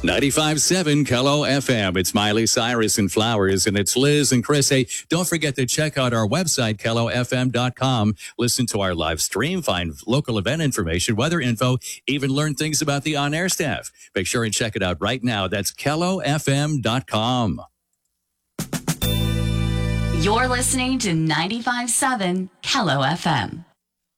95.7 Kello FM. It's Miley Cyrus and Flowers, and it's Liz and Chris. Hey, don't forget to check out our website, KelloFM.com. Listen to our live stream, find local event information, weather info, even learn things about the on-air staff. Make sure and check it out right now. That's KelloFM.com. You're listening to 95.7 Kello FM.